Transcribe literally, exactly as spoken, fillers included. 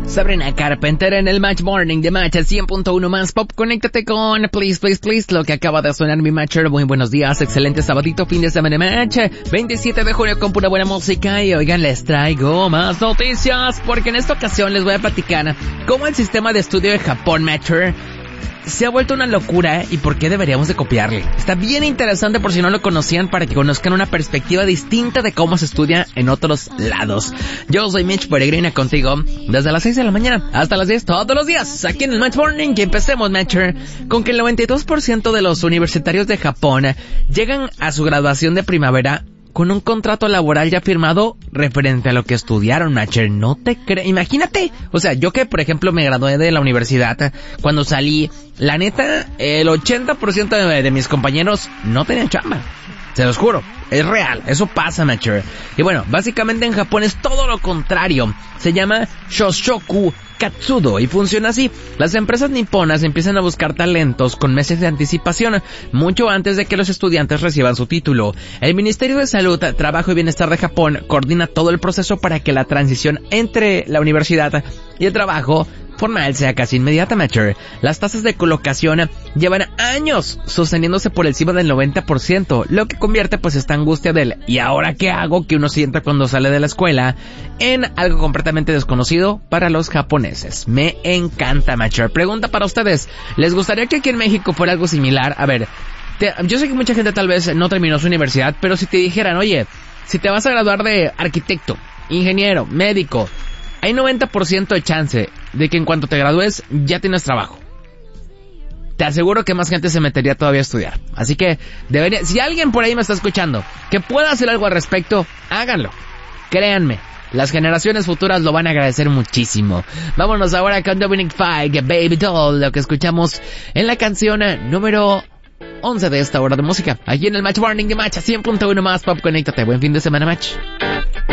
Sabrina Carpenter en el Match Morning de Match cien punto uno más Pop. Conéctate con Please, Please, Please, lo que acaba de sonar mi Matcher. Muy buenos días, excelente sabadito, fin de semana de Match, veintisiete de junio con pura buena música. Y oigan, les traigo más noticias, porque en esta ocasión les voy a platicar cómo el sistema de estudio de Japón, Matcher, se ha vuelto una locura y por qué deberíamos de copiarle. Está bien interesante por si no lo conocían, para que conozcan una perspectiva distinta de cómo se estudia en otros lados. Yo soy Mitch Peregrina contigo desde las seis de la mañana hasta las diez todos los días aquí en el Match Morning. Y empecemos, Matcher, con que el noventa y dos por ciento de los universitarios de Japón llegan a su graduación de primavera con un contrato laboral ya firmado referente a lo que estudiaron, Matcher. No te crees, imagínate. O sea, yo que por ejemplo me gradué de la universidad, cuando salí, la neta, el ochenta por ciento de, de mis compañeros no tenían chamba. Se los juro, es real, eso pasa, Matcher. Y bueno, básicamente en Japón es todo lo contrario. Se llama Shoshoku Katsudo y funciona así. Las empresas niponas empiezan a buscar talentos con meses de anticipación, mucho antes de que los estudiantes reciban su título. El Ministerio de Salud, Trabajo y Bienestar de Japón coordina todo el proceso para que la transición entre la universidad y el trabajo formal sea casi inmediata, Matcher. Las tasas de colocación llevan años sosteniéndose por encima del noventa por ciento, lo que convierte pues esta angustia del ¿y ahora qué hago?, que uno sienta cuando sale de la escuela, en algo completamente desconocido para los japoneses. Me encanta, Matcher. Pregunta para ustedes, ¿les gustaría que aquí en México fuera algo similar? A ver, te, yo sé que mucha gente tal vez no terminó su universidad, pero si te dijeran, oye, si te vas a graduar de arquitecto, ingeniero, médico, hay noventa por ciento de chance de que en cuanto te gradúes ya tienes trabajo. Te aseguro que más gente se metería todavía a estudiar. Así que debería, si alguien por ahí me está escuchando que pueda hacer algo al respecto, háganlo. Créanme, las generaciones futuras lo van a agradecer muchísimo. Vámonos ahora con Dominic Fike, Baby Doll, lo que escuchamos en la canción número once de esta hora de música. Aquí en el Match Morning de Match cien punto uno más Pop. Conéctate, buen fin de semana, Match.